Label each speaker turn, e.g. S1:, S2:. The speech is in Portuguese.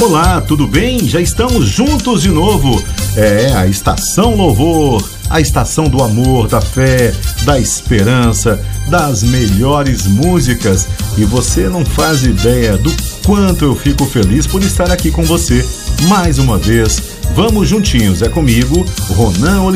S1: Olá, tudo bem? Já estamos juntos de novo. É a Estação Louvor, a estação do amor, da fé, da esperança, das melhores músicas. E você não faz ideia do quanto eu fico feliz por estar aqui com você mais uma vez. Vamos juntinhos, é comigo, Ronan Oliveira.